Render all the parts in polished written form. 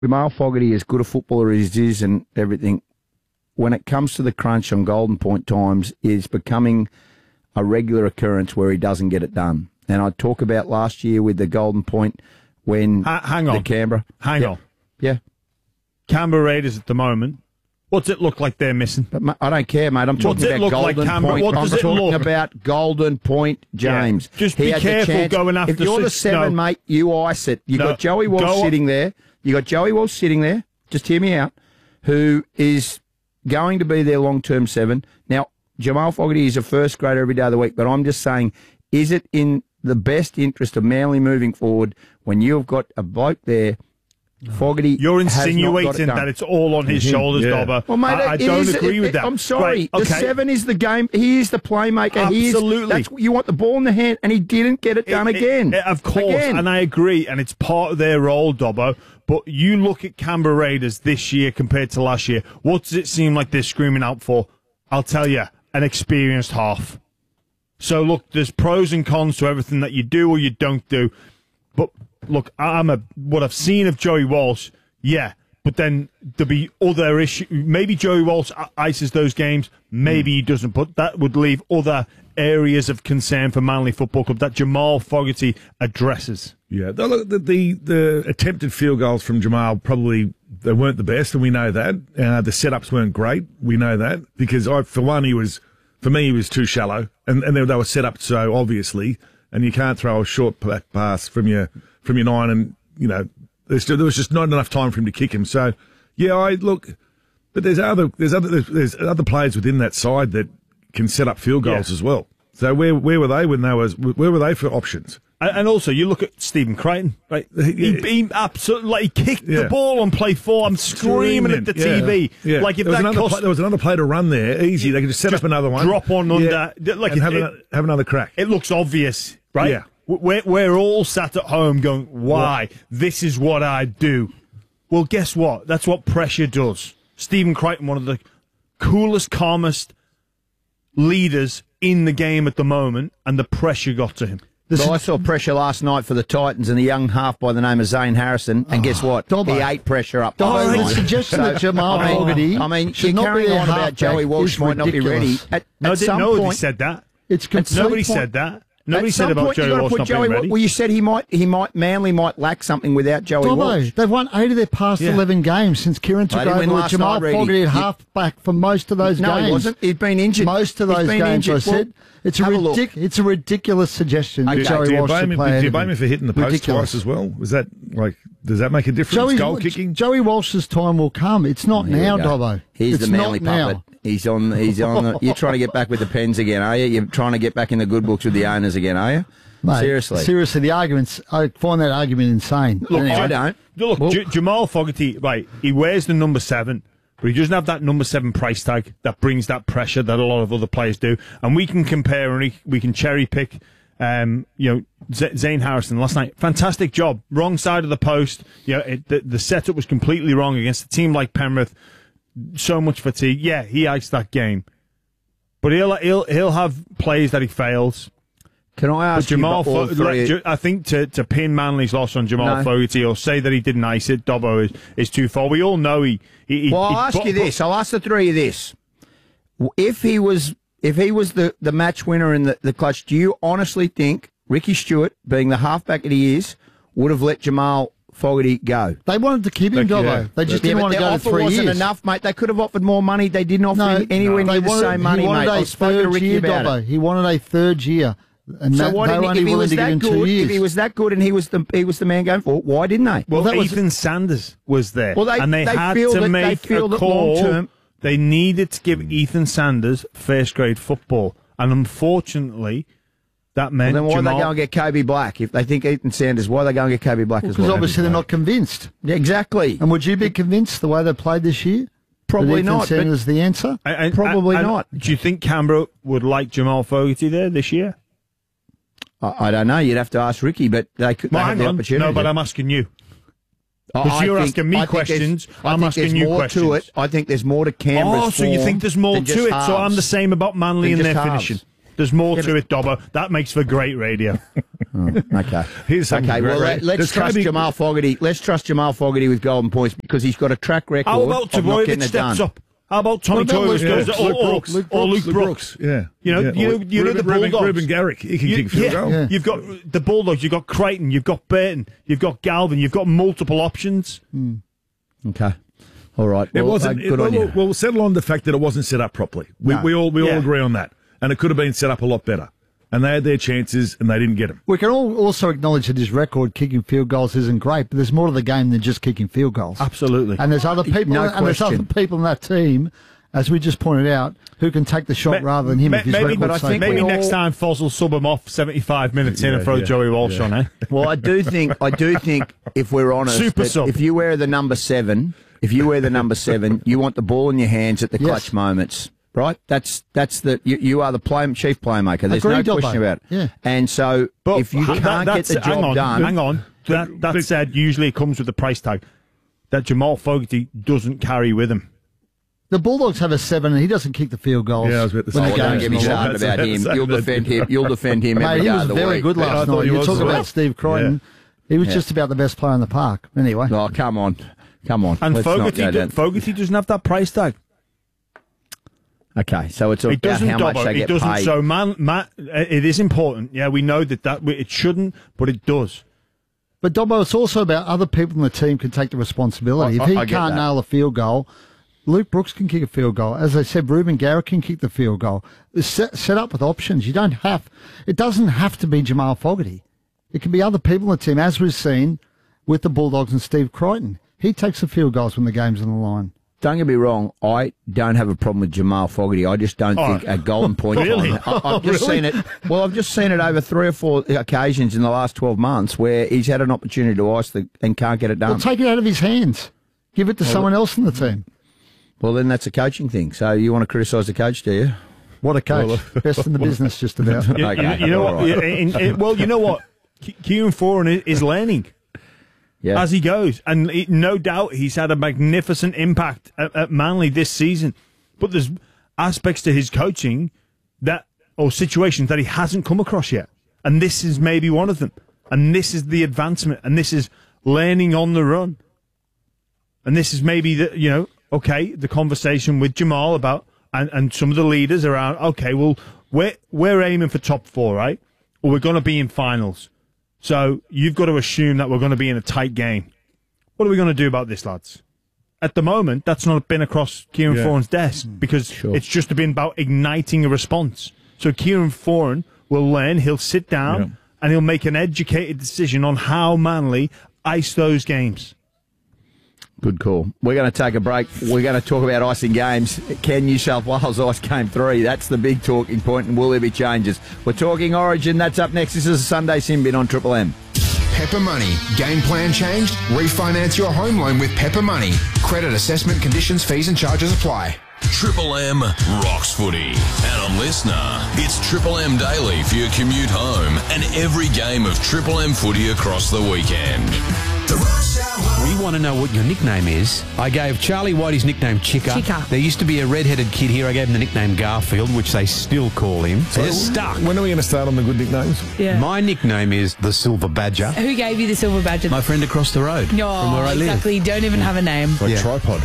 Jamal Fogarty, as good a footballer as he is and everything, when it comes to the crunch on Golden Point times, is becoming a regular occurrence where he doesn't get it done. And I talk about last year with the Golden Point when hang on, Canberra. Hang on. Yeah. Canberra Raiders at the moment. What's it look like they're missing? But I don't care, mate. I'm talking about Golden Point. What does I'm it talking look? about Golden Point, James. Yeah. Just be careful going after. If you're the 7, mate, you ice it. You got Joey Walsh sitting there. You got Joey Walsh sitting there. Just hear me out. Who is going to be their long-term 7? Now, Jamal Fogarty is a first grader every day of the week, but I'm just saying, is it in the best interest of Manly moving forward when you've got a bloke there? Fogarty, you're insinuating that it's all on his shoulders, Dobber. Well, mate, I don't agree with that. I'm sorry. Right, okay. The 7 is the game. He is the playmaker. Absolutely. You want the ball in the hand, and he didn't get it done again. Of course, and I agree, and it's part of their role, Dobbo. But you look at Canberra Raiders this year compared to last year. What does it seem like they're screaming out for? I'll tell you, an experienced half. So, look, there's pros and cons to everything that you do or you don't do. But look, what I've seen of Joey Walsh, yeah, but then there'll be other issues. Maybe Joey Walsh ices those games, maybe he doesn't, but that would leave other areas of concern for Manly Football Club that Jamal Fogarty addresses. Yeah, the attempted field goals from Jamal probably they weren't the best, and we know that. The setups weren't great, we know that, because for me he was too shallow, and they were set up so obviously, and you can't throw a short pass from your 9, and there was just not enough time for him to kick him. So yeah, but there's other players within that side that can set up field goals as well. So where were they where were they for options? And also, you look at Stephen Crichton, right? He absolutely kicked the ball on play 4. I'm screaming at the TV. Yeah. Like if there was another play to run there, easy. They could just set up another one, drop on under, like and have another crack. It looks obvious, right? Yeah. We're all sat at home going, why? This is what I do. Well, guess what? That's what pressure does. Stephen Crichton, one of the coolest, calmest leaders in the game at the moment, and the pressure got to him. I saw pressure last night for the Titans and a young half by the name of Zane Harrison, and guess what? He ate pressure up. The suggestion that Jamal Fogarty you're carrying on about Joey Walsh might not be ready. I didn't know he said that. Nobody said that. Nobody said about Joey Walsh not being ready. Well, you said Manly might lack something without Joey Walsh. They've won 8 of their past 11 games since Kieran took over with Jamal Fogarty at half-back for most of those games. No, he wasn't. He'd been injured. Most of those games, I said. It's a ridiculous suggestion that Joey Walsh should play. Do you blame him for hitting the post twice as well? Was that does that make a difference? Goal kicking? Joey Walsh's time will come. It's not now, Dobbo. He's the Manly puppet. He's on. You're trying to get back with the Pens again, are you? You're trying to get back in the good books with the owners again, are you? Mate, seriously, I find that argument insane. Look, anyway. I don't. Look, Jamal Fogarty, right? He wears the number 7. But he doesn't have that number 7 price tag that brings that pressure that a lot of other players do. And we can compare and we can cherry pick, Zane Harrison last night. Fantastic job. Wrong side of the post. The setup was completely wrong against a team like Penrith. So much fatigue. Yeah, he iced that game. But he'll have plays that he fails. Can I ask Jamal I think to pin Manly's loss on Jamal Fogarty or say that he didn't ice it, Dobbo, is too far. We all know he I'll ask you this. I'll ask the three of this. If he was the match winner in the clutch, do you honestly think Ricky Stewart, being the halfback that he is, would have let Jamal Fogarty go? They wanted to keep him, Dobbo. They just didn't want to go to 3 years. The offer wasn't enough, mate. They could have offered more money. They didn't offer him anywhere near the same money, mate. I spoke to Ricky about it. He wanted a 3rd year. And so why didn't if he was that good? If he was that good and he was the man going for it, why didn't they? Well, Ethan Sanders was there, and they had to make a call. They needed to give Ethan Sanders first grade football, and unfortunately, that meant. Well, then why are they going to get Kobe Black if they think Ethan Sanders? Why are they going to get Kobe Black as well? Because obviously they're not convinced. Yeah, exactly. And would you be convinced the way they played this year? Probably not. Ethan Sanders the answer. Probably not. Do you think Canberra would like Jamal Fogarty there this year? I don't know. You'd have to ask Ricky, but they could have the opportunity. No, but I'm asking you. Because you're asking me questions, I'm asking you questions. To it. I think there's more to Canberra's so you think there's more to it. So I'm the same about Manly and their finishing. There's more to it, Dobbo. That makes for great radio. Okay. Let's trust Jamal Fogarty. Let's trust Jamal Fogarty with golden points because he's got a track record. How about Trbojevic steps up? How about Tommy Toivonen goes or Luke Brooks? Yeah. You know the Bulldogs. Ruben Garrick, he can kick field goal. Yeah. You've got the Bulldogs, you've got Creighton, you've got Burton, you've got Galvin, you've got multiple options. Okay. All right. It wasn't good on you. We'll settle on the fact that it wasn't set up properly. We all agree on that. And it could have been set up a lot better. And they had their chances, and they didn't get them. We can all also acknowledge that his record kicking field goals isn't great, but there's more to the game than just kicking field goals. Absolutely. And there's other people, there's other people in that team, as we just pointed out, who can take the shot rather than him. Maybe next time Foz will sub him off 75 minutes in and throw Joey Walsh on. Well, I do think if we're honest, if you wear the number 7, you want the ball in your hands at the clutch moments. Right, that's you are the chief playmaker. There's no question about it. Yeah. And so, if you can't get the job done, hang on. That said, usually it comes with a price tag that Jamal Fogarty doesn't carry with him. The Bulldogs have a 7, and he doesn't kick the field goals. Yeah, I was about to say. Don't get me started about him. You'll defend him. You'll defend him every day of the week. He was very good last night. You talk about Steve Creighton. He was just about the best player in the park. Anyway. Oh, come on. And Fogarty doesn't have that price tag. Okay, so it's about how much they get paid. So, it is important. Yeah, we know that it shouldn't, but it does. But, Dobbo, it's also about other people in the team can take the responsibility. If he can't nail a field goal, Luke Brooks can kick a field goal. As I said, Ruben Garrick can kick the field goal. It's set up with options. It doesn't have to be Jamal Fogarty. It can be other people in the team, as we've seen with the Bulldogs and Steve Creighton. He takes the field goals when the game's on the line. Don't get me wrong, I don't have a problem with Jamal Fogarty. I just don't think a golden point. Really? I've just seen it. Well, I've just seen it over 3 or 4 occasions in the last 12 months where he's had an opportunity to ice and can't get it done. Well, take it out of his hands. Give it to someone else in the team. Well, then that's a coaching thing. So you want to criticise the coach, do you? What a coach. Best in the business, just about. You know what? You know what? Kieran Foran is learning. Yeah. As he goes. And no doubt he's had a magnificent impact at Manly this season. But there's aspects to his coaching or situations that he hasn't come across yet. And this is maybe one of them. And this is the advancement. And this is learning on the run. And this is maybe, the conversation with Jamal about, and some of the leaders around, okay, well, we're aiming for top 4, right? Or we're going to be in finals. So you've got to assume that we're going to be in a tight game. What are we going to do about this, lads? At the moment, that's not been across Kieran Foran's desk because it's just been about igniting a response. So Kieran Foran will learn, he'll sit down, and he'll make an educated decision on how Manly ice those games. Good call. We're going to take a break. We're going to talk about icing games. Can New South Wales ice Game 3? That's the big talking point, and will there be changes? We're talking Origin. That's up next. This is a Sunday Sin Bin on Triple M. Pepper Money. Game plan changed? Refinance your home loan with Pepper Money. Credit assessment conditions, fees and charges apply. Triple M rocks footy. And on Listener, it's Triple M Daily for your commute home and every game of Triple M footy across the weekend. We want to know what your nickname is. I gave Charlie White his nickname Chica. There used to be a red-headed kid here. I gave him the nickname Garfield, which they still call him. So they're stuck. When are we going to start on the good nicknames? Yeah. My nickname is the Silver Badger. Who gave you the Silver Badger? My friend across the road from where I live. Exactly. Don't even have a name. Like tripod.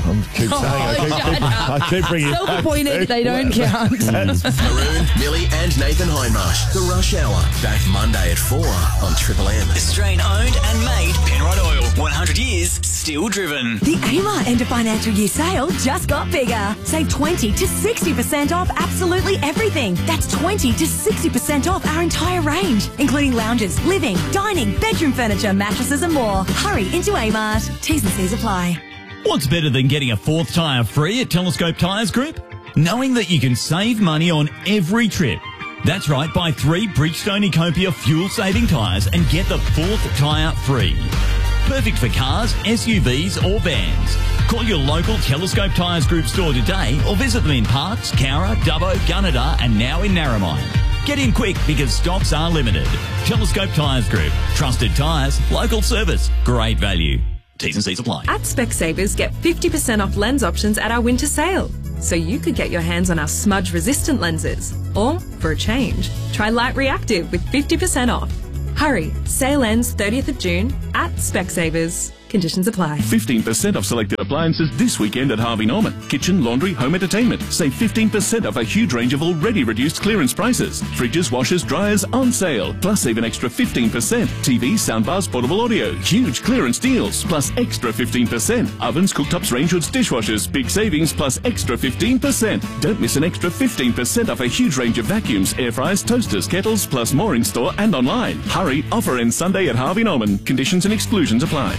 I keep bringing it. Self-appointed, they don't count. Maroon, Millie and Nathan Hindmarsh. The Rush Hour. Back Monday at 4 on Triple M. Australian owned and made Penrite Oil. 100 years, still driven. The Amart end of financial year sale just got bigger. Save 20 to 60% off absolutely everything. That's 20 to 60% off our entire range, including lounges, living, dining, bedroom furniture, mattresses and more. Hurry into Amart. T's and C's apply. What's better than getting a 4th tyre free at Telescope Tyres Group? Knowing that you can save money on every trip. That's right, buy 3 Bridgestone Ecopia fuel-saving tyres and get the 4th tyre free. Perfect for cars, SUVs or vans. Call your local Telescope Tyres Group store today or visit them in Parks, Cowra, Dubbo, Gunnedah and now in Narromine. Get in quick because stocks are limited. Telescope Tyres Group. Trusted tyres, local service, great value. T's and C's apply. At Specsavers, get 50% off lens options at our winter sale. So you could get your hands on our smudge-resistant lenses. Or For a change, try Light Reactive with 50% off. Hurry, sale ends 30th of June at Specsavers. Conditions apply. 15% off selected appliances this weekend at Harvey Norman. Kitchen, laundry, home entertainment. Save 15% off a huge range of already reduced clearance prices. Fridges, washers, dryers on sale. Plus save an extra 15%. TVs, soundbars, portable audio. Huge clearance deals. Plus extra 15%. Ovens, cooktops, range hoods, dishwashers. Big savings plus extra 15%. Don't miss an extra 15% off a huge range of vacuums, air fryers, toasters, kettles, plus more in store and online. Hurry, offer ends Sunday at Harvey Norman. Conditions and exclusions apply.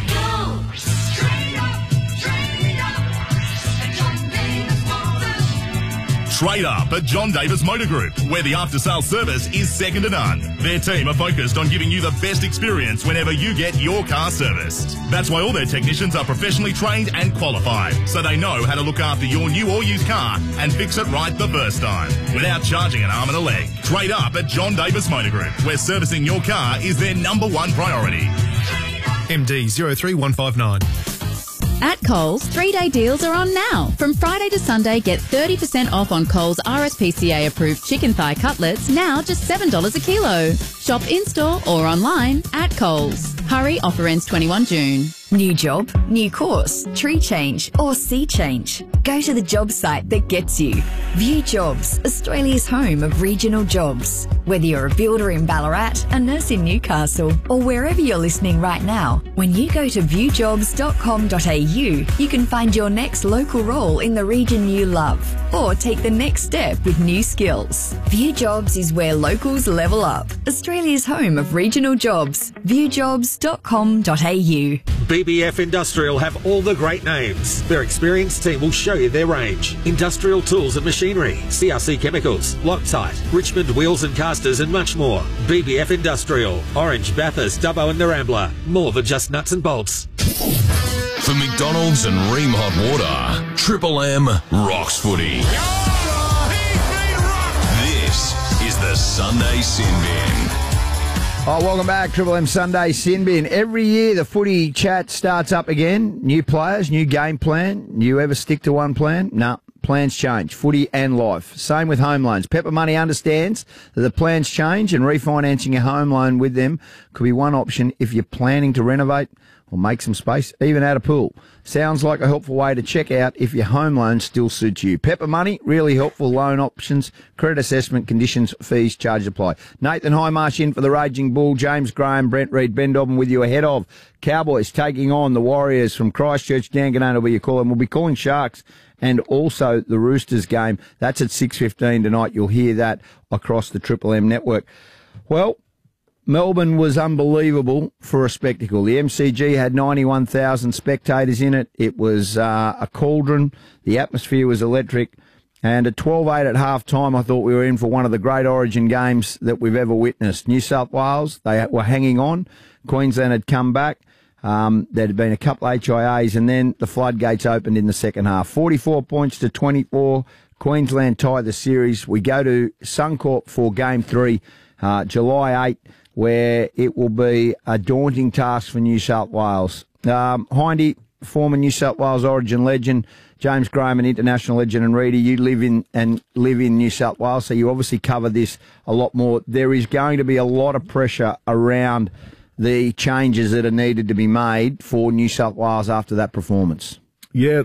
Trade up at John Davis Motor Group, where the after-sales service is second to none. Their team are focused on giving you the best experience whenever you get your car serviced. That's why all their technicians are professionally trained and qualified, so they know how to look after your new or used car and fix it right the first time, without charging an arm and a leg. Trade up at John Davis Motor Group, where servicing your car is their #1 priority. MD 03159. At Coles, 3-day deals are on now. From Friday to Sunday, get 30% off on Coles RSPCA-approved chicken thigh cutlets, now just $7 a kilo. Shop in-store or online at Coles. Hurry, offer ends 21 June. New job, new course, tree change or sea change. Go to the job site that gets you. View Jobs, Australia's home of regional jobs. Whether you're a builder in Ballarat, a nurse in Newcastle or wherever you're listening right now, when you go to viewjobs.com.au, you can find your next local role in the region you love or take the next step with new skills. View Jobs is where locals level up. Australia's home of regional jobs. viewjobs.com.au. BBF Industrial have all the great names. Their experienced team will show you their range. Industrial tools and machinery, CRC chemicals, Loctite, Richmond wheels and casters and much more. BBF Industrial, Orange, Bathurst, Dubbo and Narambla. More than just nuts and bolts. For McDonald's and Ream Hot Water, Triple M rocks footy. This is the Sunday Sin Bin. Oh, welcome back, Triple M Sunday Sin Bin. Every year the footy chat starts up again. New players, new game plan. You ever stick to one plan? No. Plans change, footy and life. Same with home loans. Pepper Money understands that the plans change and refinancing a home loan with them could be one option if you're planning to renovate or make some space, even add a pool. Sounds like a helpful way to check out if your home loan still suits you. Pepper Money, really helpful loan options, credit assessment, conditions, fees, charges apply. Nathan Highmarsh in for the Raging Bull, James Graham, Brent Reid, Ben Dobbin with you ahead of Cowboys taking on the Warriors from Christchurch. Danganona will be your call, and we'll be calling Sharks and also the Roosters game. That's at 6:15 tonight. You'll hear that across the Triple M network. Well, Melbourne was unbelievable for a spectacle. The MCG had 91,000 spectators in it. It was a cauldron. The atmosphere was electric. And at 12-8 at half-time, I thought we were in for one of the great Origin games that we've ever witnessed. New South Wales, they were hanging on. Queensland had come back. There had been a couple of HIAs, and then the floodgates opened in the second half. 44 points to 24. Queensland tied the series. We go to Suncorp for Game 3, July 8, where it will be a daunting task for New South Wales. Hindy, former New South Wales Origin legend, James Graham, an international legend, and Reedy, you live in New South Wales, so you obviously cover this a lot more. There is going to be a lot of pressure around the changes that are needed to be made for New South Wales after that performance. Yeah,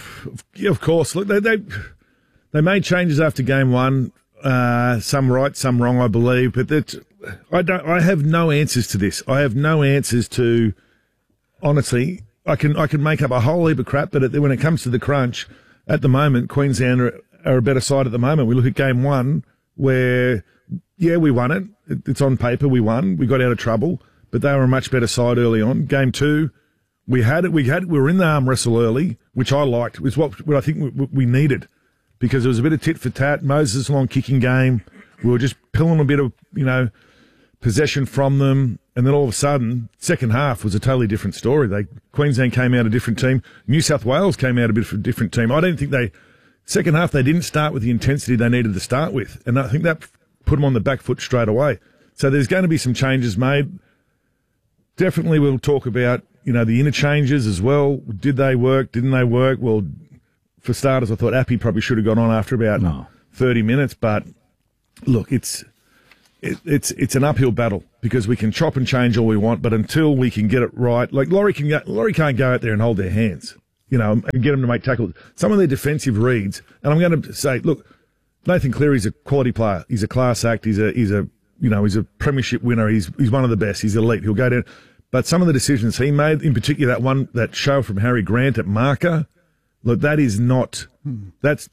of course. Look, they made changes after Game 1, some right, some wrong, I believe, but I have no answers to this. I have no answers to, honestly, I can make up a whole heap of crap, but when it comes to the crunch, at the moment, Queensland are a better side at the moment. We look at Game 1 where, yeah, we won it. It's on paper, we won. We got out of trouble, but they were a much better side early on. Game 2, we were in the arm wrestle early, which I liked. It was what I think we needed, because it was a bit of tit for tat. Moses long kicking game. We were just pulling a bit of, possession from them, and then all of a sudden, second half was a totally different story. Queensland came out a different team. New South Wales came out a bit of a different team. I don't think second half they didn't start with the intensity they needed to start with, and I think that put them on the back foot straight away. So there's going to be some changes made. Definitely we'll talk about, the interchanges as well. Did they work? Didn't they work? Well, for starters, I thought Appy probably should have gone on after about 30 minutes, but Look, it's an uphill battle because we can chop and change all we want, but until we can get it right, like Laurie can't go out there and hold their hands, and get them to make tackles. Some of their defensive reads, and I'm going to say, look, Nathan Cleary's a quality player. He's a class act. He's a premiership winner. He's one of the best. He's elite. He'll go down. But some of the decisions he made, in particular that show from Harry Grant at marker, look, that is not. That's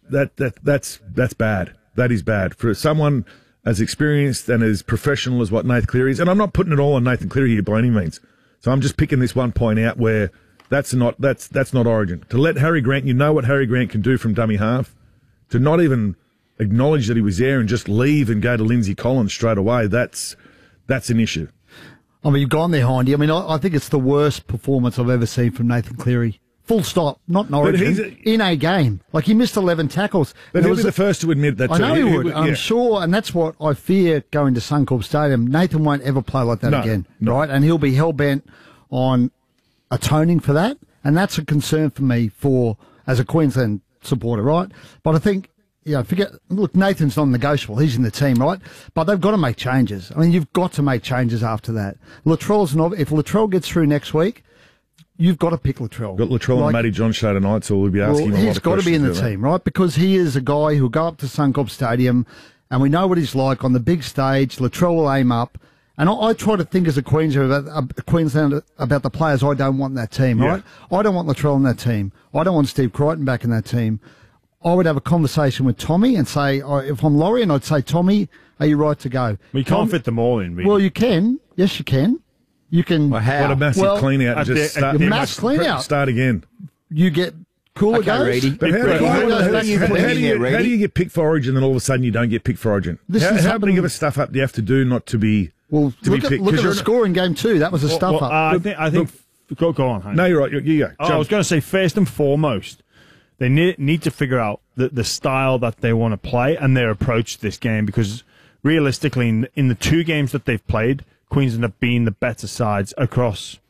bad. That is bad for someone as experienced and as professional as what Nathan Cleary is. And I'm not putting it all on Nathan Cleary here by any means. So I'm just picking this one point out where that's not Origin. To let Harry Grant, what Harry Grant can do from dummy half, to not even acknowledge that he was there and just leave and go to Lindsay Collins straight away, that's an issue. I mean, you've gone there, Hindy. I mean, I think it's the worst performance I've ever seen from Nathan Cleary. Full stop. Not in Origin. In a game. Like, he missed 11 tackles. But he'll be the first to admit that, too. I know he would. I'm sure, and that's what I fear going to Suncorp Stadium. Nathan won't ever play like that again, right? And he'll be hell-bent on atoning for that, and that's a concern for me as a Queensland supporter, right? But I think, look, Nathan's non-negotiable. He's in the team, right? But they've got to make changes. I mean, you've got to make changes after that. If Latrell gets through next week, you've got to pick Latrell. Got Latrell and Matty John show tonight, so we'll be asking him a lot of questions. He's got to be in the team, right? Because he is a guy who'll go up to Suncorp Stadium, and we know what he's like on the big stage. Latrell will aim up. And I try to think as a Queenslander about the players I don't want in that team, right? I don't want Latrell in that team. I don't want Steve Crichton back in that team. I would have a conversation with Tommy and say, if I'm Laurie, and I'd say, Tommy, are you right to go? We can't fit them all in, really. Well, you can. Yes, you can. You can. Well, how? What a massive clean out. Mass clean out. Start again. You get cooler goes. But how do you get picked for Origin and all of a sudden you don't get picked for Origin? How big of a stuff up do you have to do not to be Well, look at the score in game 2. That was a stuff up. I think go on. Hank. No, you're right. You go. I was going to say, first and foremost, they need to figure out the style that they want to play and their approach to this game, because realistically, in the 2 games that they've played, Queensland have been the better sides across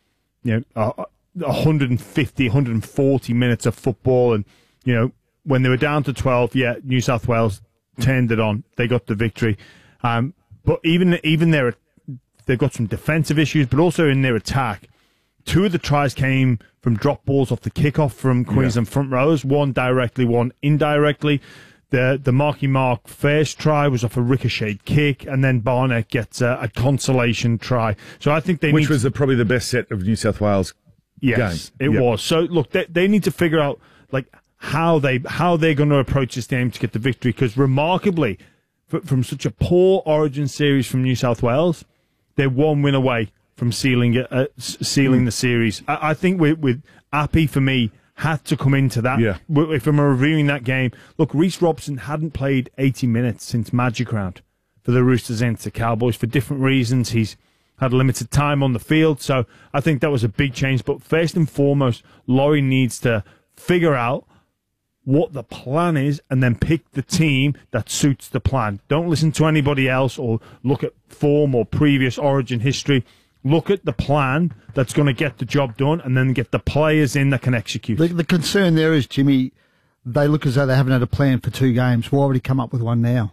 150, 140 minutes of football. And, when they were down to 12, New South Wales turned it on. They got the victory. But even they've got some defensive issues, but also in their attack. 2 of the tries came from drop balls off the kickoff from Queensland front rows, one directly, one indirectly. The Marky Mark first try was off a ricocheted kick, and then Barnett gets a consolation try. So I think which was probably the best set of New South Wales games. It was. So look, they need to figure out how they're going to approach this game to get the victory, because remarkably, from such a poor Origin series from New South Wales, they're 1 win away from sealing the series. I think with Appy, for me, had to come into that. Yeah. If I'm reviewing that game, look, Reece Robson hadn't played 80 minutes since Magic Round for the Roosters and the Cowboys for different reasons. He's had limited time on the field, so I think that was a big change. But first and foremost, Laurie needs to figure out what the plan is and then pick the team that suits the plan. Don't listen to anybody else or look at form or previous Origin history. Look at the plan that's going to get the job done, and then get the players in that can execute. The concern there is, Jimmy, they look as though they haven't had a plan for 2 games. Why would he come up with one now?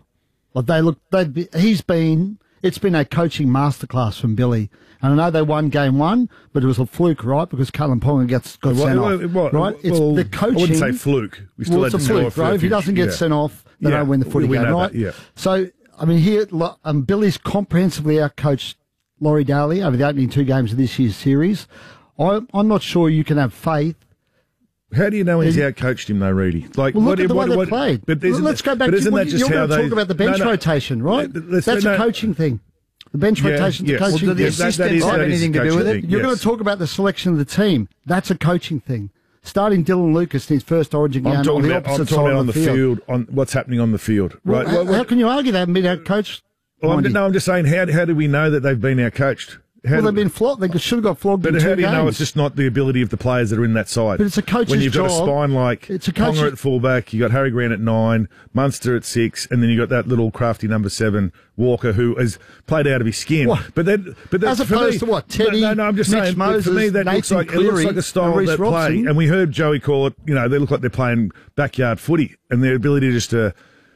It's been a coaching masterclass from Billy. And I know they won game 1, but it was a fluke, right? Because Cullen Ponga got sent off. Right? It's the coaching. I wouldn't say fluke. We still had it's a fluke, right? If he doesn't get sent off, they don't win the footy game, right? So, I mean, here, Billy's comprehensively outcoached Laurie Daly over the opening 2 games of this year's series. I'm not sure you can have faith. How do you know he's outcoached him, though, Reedy? Look at the way they played. Let's go back to you're going to talk about the bench rotation, right? That's a coaching thing. The bench rotation's a coaching thing. Do the assistants have anything to do with it? You're going to talk about the selection of the team. That's a coaching thing. Starting Dylan Lucas in his first Origin game on the opposite side of the field. On what's happening on the field. Right? How can you argue they haven't been outcoached? I'm just saying, how do we know that they've been outcoached? They've been flogged. They should have got flogged in 2 games. But how do you know it's just not the ability of the players that are in that side? But it's a coach's job. When you've got a spine like Ponga at fullback, you got Harry Grant at 9, Munster at 6, and then you got that little crafty number 7, Walker, who has played out of his skin. But as opposed to what, Teddy? No, I'm just saying. Moses, for me, that looks like a style that play. And we heard Joey call it. They look like they're playing backyard footy, and their ability just to.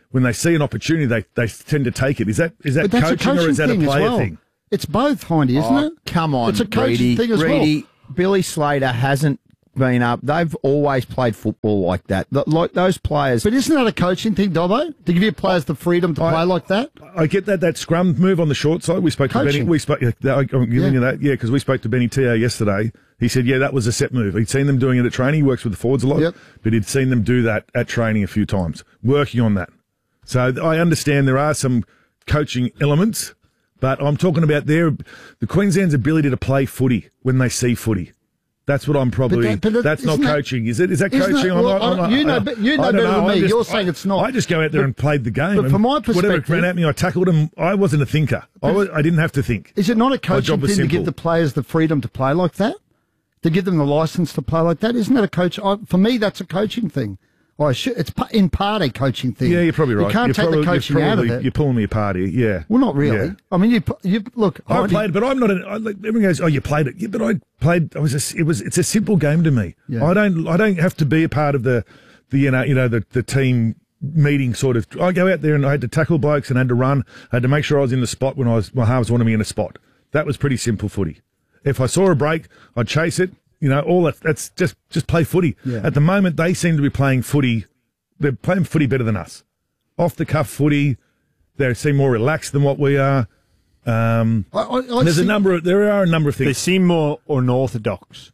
when they see an opportunity, they tend to take it. Is that But that's coaching or is that a thing as player well. thing? It's both, Hindy, isn't it? Come on, It's a coaching Reedy. thing as Reedy, Billy Slater hasn't been up. They've always played football like that. Like those players. But isn't that a coaching thing, Dobbo? To give your players the freedom to play like that? I get that scrum move on the short side. We spoke to Benny. I'm giving you that, because we spoke to Benny Teo yesterday. He said, that was a set move. He'd seen them doing it at training. He works with the forwards a lot, but he'd seen them do that at training a few times, working on that. So I understand there are some coaching elements, but I'm talking about the Queensland's ability to play footy when they see footy. That's what I'm probably. That's not coaching, is it? Is that coaching? You know better than me. You're saying it's not. I just go out there and played the game. But from my perspective, whatever ran at me, I tackled him. I wasn't a thinker. I didn't have to think. Is it not a coaching thing to give the players the freedom to play like that? To give them the license to play like that? Isn't that a coach? For me, that's a coaching thing. It's in part a coaching thing. Yeah, you're probably right. You can't take the coaching out of it. You're pulling me apart here. Yeah. Well, not really. Yeah. I mean, you look. I played, but I'm not. Everyone goes, "Oh, you played it." Yeah, but I played. It's a simple game to me. Yeah. I don't have to be a part of the team meeting sort of. I go out there and I had to tackle blokes and had to run. I had to make sure I was in the spot when my halves wanted me in a spot. That was pretty simple footy. If I saw a break, I'd chase it. All that's just play footy. Yeah. At the moment, they seem to be playing footy. They're playing footy better than us. Off the cuff footy. They seem more relaxed than what we are. There are a number of things. They seem more unorthodox.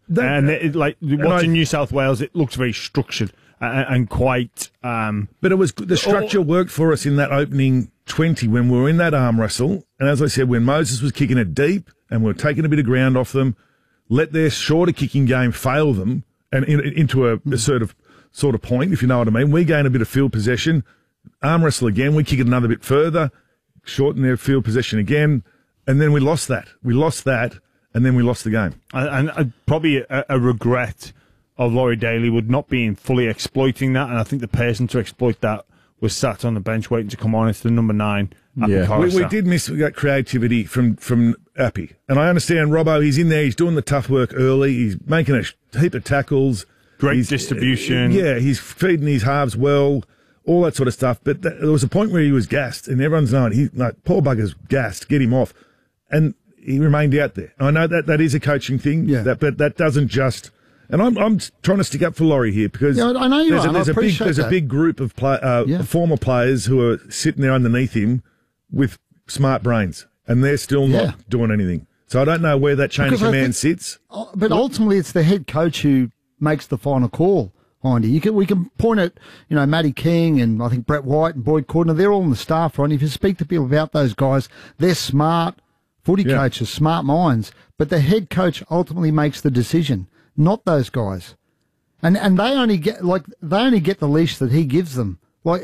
Watching New South Wales, it looks very structured and quite. But it was the structure worked for us in that opening 20 when we were in that arm wrestle. And as I said, when Moses was kicking it deep and we were taking a bit of ground off them. Let their shorter kicking game fail them and into a sort of point, if you know what I mean. We gain a bit of field possession, arm wrestle again, we kick it another bit further, shorten their field possession again, and then we lost that. And then we lost the game. And probably a regret of Laurie Daly would not be fully exploiting that, and I think the person to exploit that was sat on the bench waiting to come on. It's the number 9. Yeah, we did miss that creativity from Appy. And I understand Robbo, he's in there, he's doing the tough work early, he's making a heap of tackles. Great distribution. He's feeding his halves well, all that sort of stuff. But there was a point where he was gassed, and everyone's knowing, Paul Bugger's gassed, get him off. And he remained out there. I know that is a coaching thing, but that doesn't just... And I'm trying to stick up for Laurie here because I know you are. There's a big group of former players who are sitting there underneath him with smart brains, and they're still not doing anything. So I don't know where that chain of command sits. But ultimately, it's the head coach who makes the final call, Hindy. We can point at, Matty King and I think Brett White and Boyd Cordner. They're all in the staff, right? If you speak to people about those guys, they're smart footy coaches, smart minds. But the head coach ultimately makes the decision, not those guys. And they only get the leash that he gives them.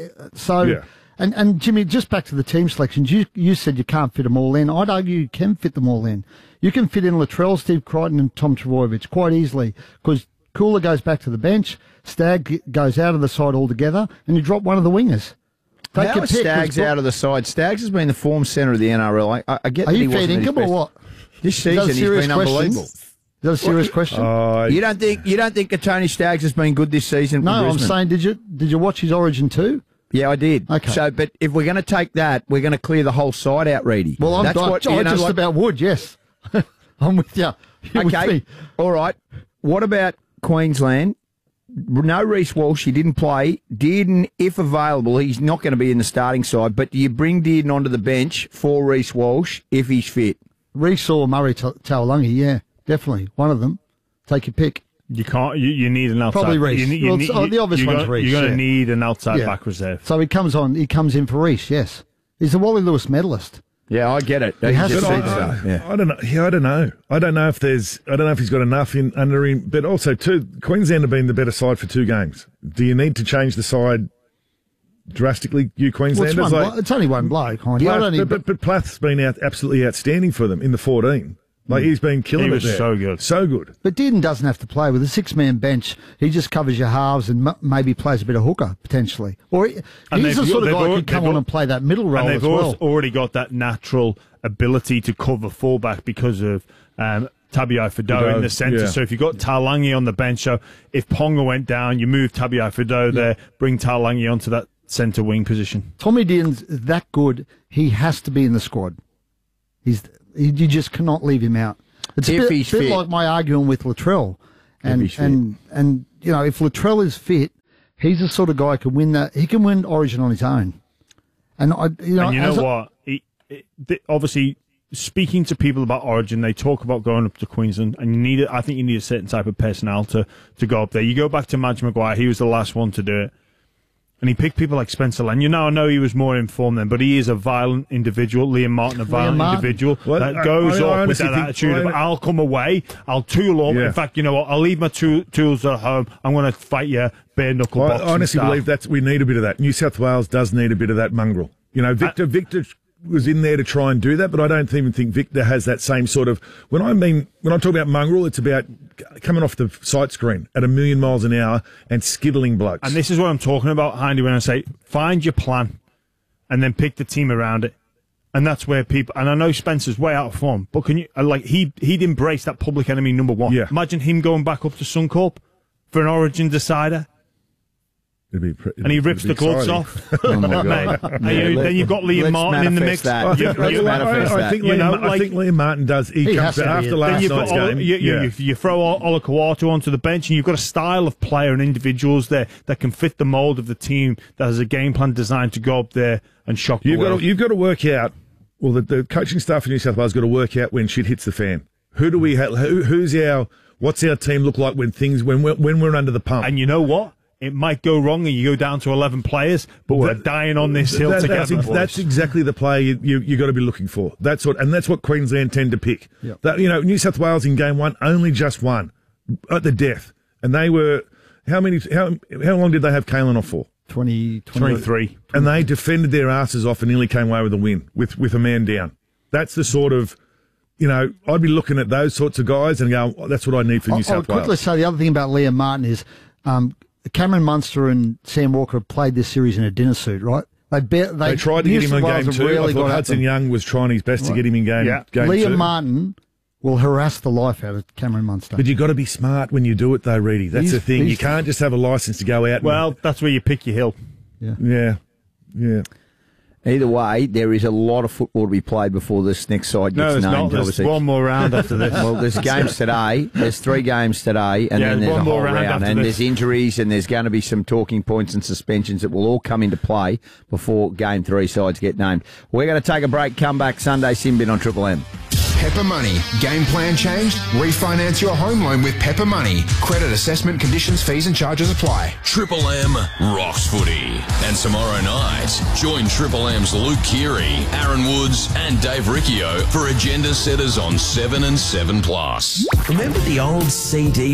And Jimmy, just back to the team selections, you said you can't fit them all in. I'd argue you can fit them all in. You can fit in Latrell, Steve Crichton and Tom Trbojevic quite easily because Cooler goes back to the bench, Stagg goes out of the side altogether, and you drop one of the wingers. How is Staggs out of the side? Staggs has been the form centre of the NRL. I get that he wasn't. Are you feeding him or what? This season he's been unbelievable. Is that a serious question? You don't think Tony Staggs has been good this season? No, I'm saying, did you watch his Origin too? Yeah, I did. Okay. So, but if we're going to take that, we're going to clear the whole side out, Reedy. Well, I just about would, yes. I'm with you. Okay, all right. What about Queensland? No Reece Walsh, he didn't play. Dearden, if available, he's not going to be in the starting side, but do you bring Dearden onto the bench for Reece Walsh if he's fit? Reece or Murray Taulagi, yeah, definitely. One of them. Take your pick. You can't. You need an outside. Probably Reece. The obvious one's Reece. You're going to need an outside back reserve. So he comes in for Reece, yes. He's the Wally Lewis medalist. Yeah, I get it. I don't know. Yeah, I don't know. I don't know if he's got enough under him. But also, too, Queensland have been the better side for 2 games. Do you need to change the side drastically, you Queenslanders? It's only one bloke. But Plath's been absolutely outstanding for them in the 14. He's been killing it there. So good. So good. But Dearden doesn't have to play with a 6-man bench. He just covers your halves and maybe plays a bit of hooker, potentially. Or he's the sort of guy who can come on and play that middle role as well. And they've already got that natural ability to cover fullback because of Tabuai Fidow in the centre. Yeah. So if you've got Taulagi on the bench, so if Ponga went down, you move Tabuai Fidow there, bring Taulagi onto that centre wing position. Tommy Dearden's that good. He has to be in the squad. You just cannot leave him out. It's a bit like my arguing with Latrell. And you know, if Latrell is fit, he's the sort of guy who can win that. He can win Origin on his own. And obviously, speaking to people about Origin, they talk about going up to Queensland, and I think you need a certain type of personnel to go up there. You go back to Madge Maguire; he was the last one to do it. And he picked people like Spencer Len. I know he was more informed then, but he is a violent individual. Liam Martin, a violent individual that goes up with that attitude of, I'll come away, I'll tool up. Yeah. In fact, you know what? I'll leave my tools at home. I'm going to fight you bare knuckle boxing. I honestly believe we need a bit of that. New South Wales does need a bit of that mongrel. You know, Victor was in there to try and do that, but I don't even think Victor has that same sort of. When I talk about mongrel, it's about coming off the sight screen at 1,000,000 miles an hour and skiddling blokes. And this is what I'm talking about, Hindy, when I say find your plan and then pick the team around it. And that's where people. And I know Spencer's way out of form, but can you he'd embrace that public enemy number one. Yeah. Imagine him going back up to Suncorp for an Origin decider. And he rips the gloves off. Oh my God. Then you've got Liam Martin in the mix. I think Liam Martin does. He comes after last night's game. You throw Olakau'atu onto the bench, and you've got a style of player and individuals there that can fit the mould of the team that has a game plan designed to go up there and shock the world. You've got to work out. Well, the coaching staff in New South Wales got to work out when shit hits the fan. Who do we have? What's our team look like when we're under the pump? And you know what? It might go wrong and you go down to 11 players, but we're dying on this hill together. That's exactly the player you got to be looking for. That's what Queensland tend to pick. Yep. New South Wales in game one only just won at the death, and they were how long did they have Kalen off for? 23. And they defended their asses off and nearly came away with a win with a man down. That's the sort of. I'd be looking at those sorts of guys and go, that's what I need for New South Wales. I'll quickly say the other thing about Liam Martin is. Cameron Munster and Sam Walker have played this series in a dinner suit, right? They tried to get him in game two. I thought Hudson Young was trying his best to get him in game two. Liam Martin will harass the life out of Cameron Munster. But you've got to be smart when you do it, though, Reedy. That's the thing. You can't just have a licence to go out. Well, that's where you pick your hill. Yeah. Either way, there is a lot of football to be played before this next side gets named. There's one more round after this. Well, there's games today. There's 3 games today, and then there's a whole round. And there's injuries, and there's going to be some talking points and suspensions that will all come into play before Game 3 sides get named. We're going to take a break, come back Sunday, Simbin on Triple M. Pepper Money. Game plan changed? Refinance your home loan with Pepper Money. Credit assessment, conditions, fees and charges apply. Triple M rocks footy. And tomorrow night, join Triple M's Luke Keary, Aaron Woods and Dave Riccio for Agenda Setters on 7 and 7 Plus. Remember the old CD